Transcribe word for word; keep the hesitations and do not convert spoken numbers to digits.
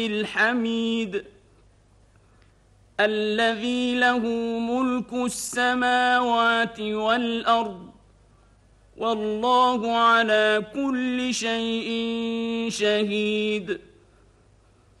الحميد الذي له ملك السماوات والأرض والله على كل شيء شهيد